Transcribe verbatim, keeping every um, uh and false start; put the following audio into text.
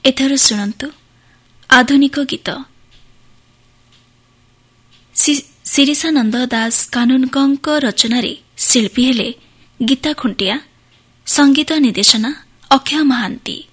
ଏଥର ଶୁଣନ୍ତୁ ଆଧୁନିକ ଗୀତ। ଶିରିଷାନନ୍ଦ ଦାସ କାନୁନଗୋଙ୍କ ରଚନାରେ ଶିଳ୍ପୀ ହେଲେ ଗୀତା ଖୁଣ୍ଟିଆ, ସଙ୍ଗୀତ ନିର୍ଦ୍ଦେଶନା ଅକ୍ଷୟ ମହାନ୍ତି।